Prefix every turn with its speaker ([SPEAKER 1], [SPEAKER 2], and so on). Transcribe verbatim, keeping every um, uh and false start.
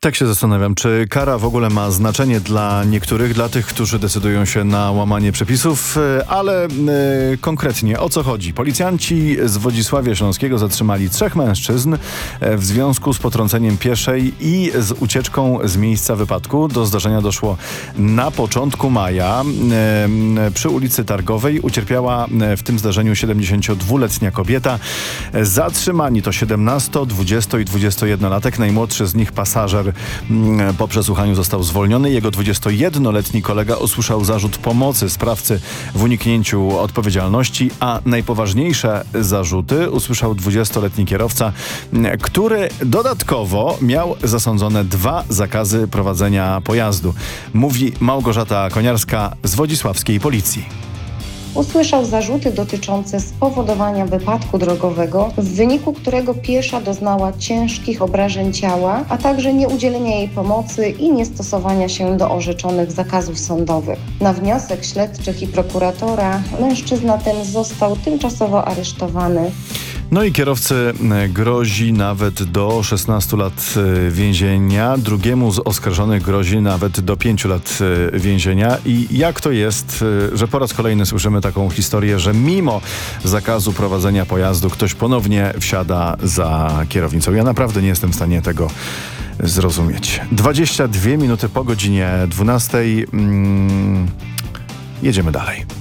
[SPEAKER 1] Tak się zastanawiam, czy kara w ogóle ma znaczenie dla niektórych, dla tych, którzy decydują się na łamanie przepisów, ale yy, konkretnie o co chodzi? Policjanci z Wodzisławia Śląskiego zatrzymali trzech mężczyzn w związku z potrąceniem pieszej i z ucieczką z miejsca wypadku. Do zdarzenia doszło na początku maja. Yy, przy ulicy Targowej ucierpiała w tym zdarzeniu siedemdziesięciodwuletnia kobieta. Zatrzymani to siedemnasto-, dwudziesto- i dwudziestojednolatek. Najmłodszy z nich pasażer po przesłuchaniu został zwolniony. Jego dwudziestojednoletni kolega usłyszał zarzut pomocy sprawcy w uniknięciu odpowiedzialności, a najpoważniejsze zarzuty usłyszał dwudziestoletni kierowca, który dodatkowo miał zasądzone dwa zakazy prowadzenia pojazdu. Mówi Małgorzata Koniarska z wodzisławskiej policji.
[SPEAKER 2] Usłyszał zarzuty dotyczące spowodowania wypadku drogowego, w wyniku którego piesza doznała ciężkich obrażeń ciała, a także nieudzielenia jej pomocy i niestosowania się do orzeczonych zakazów sądowych. Na wniosek śledczych i prokuratora mężczyzna ten został tymczasowo aresztowany.
[SPEAKER 1] No i kierowcy grozi nawet do szesnastu lat więzienia. Drugiemu z oskarżonych grozi nawet do pięciu lat więzienia. I jak to jest, że po raz kolejny słyszymy taką historię, że mimo zakazu prowadzenia pojazdu ktoś ponownie wsiada za kierownicą? Ja naprawdę nie jestem w stanie tego zrozumieć. dwadzieścia dwie minuty po godzinie dwunastej. Mm, jedziemy dalej.